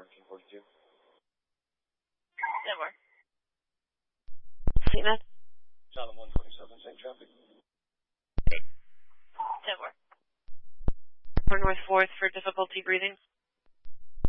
Warren King 42. 10 more. CMS? Solid 127, same traffic. 10 more. For North 4th for difficulty breathing.